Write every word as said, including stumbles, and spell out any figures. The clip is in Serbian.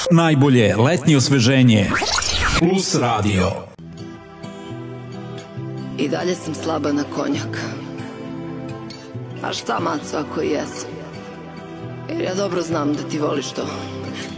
Najbolje letnje osveženje. Plus radio. I dalje sam slaba na konjak. A šta, maco, ako i jesam? Jer ja dobro znam da ti voliš to.